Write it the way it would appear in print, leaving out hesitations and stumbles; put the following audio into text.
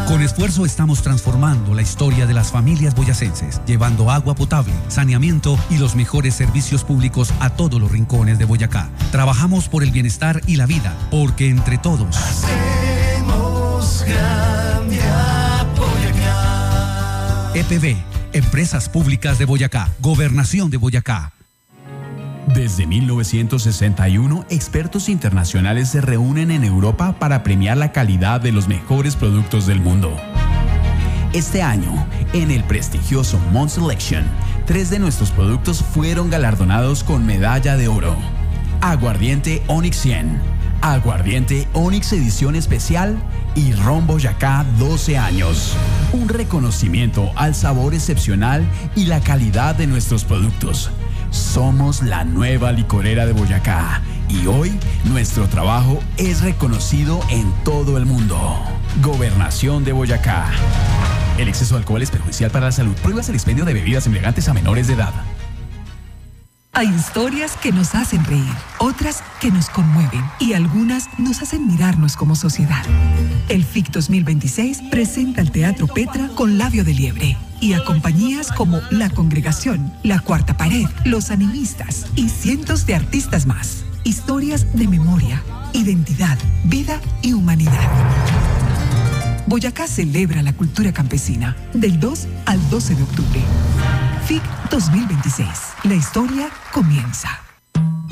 Con esfuerzo estamos transformando la historia de las familias boyacenses, llevando agua potable, saneamiento y los mejores servicios públicos a todos los rincones de Boyacá. Trabajamos por el bienestar y la vida, porque entre todos hacemos grande a Boyacá. EPB, Empresas Públicas de Boyacá, Gobernación de Boyacá. Desde 1961, expertos internacionales se reúnen en Europa para premiar la calidad de los mejores productos del mundo. Este año, en el prestigioso Mont Selection, 3 de nuestros productos fueron galardonados con medalla de oro. Aguardiente Onyx 100, Aguardiente Onyx Edición Especial y Ron Boyacá 12 años. Un reconocimiento al sabor excepcional y la calidad de nuestros productos. Somos la nueva licorera de Boyacá y hoy nuestro trabajo es reconocido en todo el mundo. Gobernación de Boyacá. El exceso de alcohol es perjudicial para la salud. Prohíbas el expendio de bebidas embriagantes a menores de edad. Hay historias que nos hacen reír, otras que nos conmueven y algunas nos hacen mirarnos como sociedad. El FIC 2026 presenta al Teatro Petra con Labio de Liebre y a compañías como La Congregación, La Cuarta Pared, Los Animistas y cientos de artistas más. Historias de memoria, identidad, vida y humanidad. Boyacá celebra la cultura campesina del 2 al 12 de octubre. FIC 2026. La historia comienza.